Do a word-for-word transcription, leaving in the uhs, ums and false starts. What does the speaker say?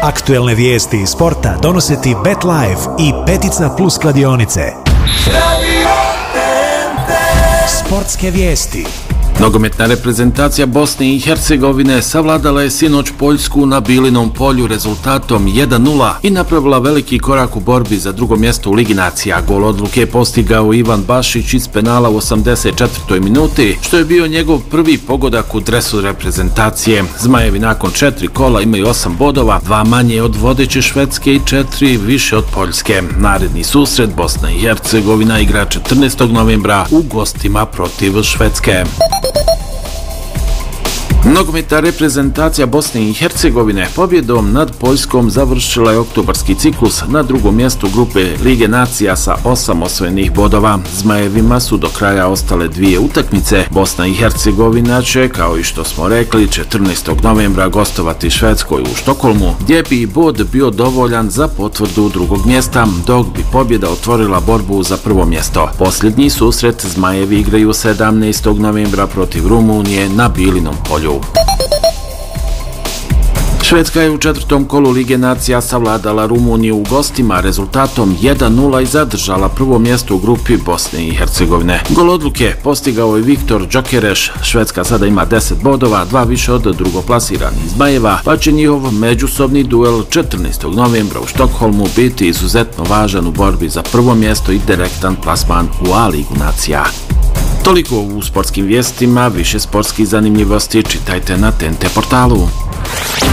Aktuelne vijesti iz sporta donose ti BetLife i Peticna Plus kladionice. Sportske vijesti. Nogometna reprezentacija Bosne i Hercegovine savladala je sinoć Poljsku na Bilinom polju rezultatom jedan nula i napravila veliki korak u borbi za drugo mjesto u Ligi nacija. Gol odluke je postigao Ivan Bašić iz penala u osamdeset četvrtoj minuti, što je bio njegov prvi pogodak u dresu reprezentacije. Zmajevi nakon četiri kola imaju osam bodova, dva manje od vodeće Švedske i četiri više od Poljske. Naredni susret Bosna i Hercegovina igra četrnaestog novembra u gostima protiv Švedske. Nogometna reprezentacija Bosne i Hercegovine pobjedom nad Poljskom završila je oktobarski ciklus na drugom mjestu grupe Lige nacija sa osam osvojenih bodova. Zmajevima su do kraja ostale dvije utakmice. Bosna i Hercegovina će, kao i što smo rekli, četrnaestog novembra gostovati Švedskoj u Štokholmu, gdje bi bod bio dovoljan za potvrdu drugog mjesta, dok bi pobjeda otvorila borbu za prvo mjesto. Posljednji susret Zmajevi igraju sedamnaestog novembra protiv Rumunije na Bilinom polju. Švedska je u četvrtom kolu Lige nacija savladala Rumuniju u gostima rezultatom jedan nula i zadržala prvo mjesto u grupi Bosne i Hercegovine. Gol odluke postigao je Viktor Džokereš. Švedska sada ima deset bodova, dva više od drugoplasiranih Zmajeva, pa će njihov međusobni duel četrnaestog novembra u Štokholmu biti izuzetno važan u borbi za prvo mjesto i direktan plasman u A ligu nacija. Toliko u sportskim vijestima, više sportskih zanimljivosti čitajte na T N T portalu.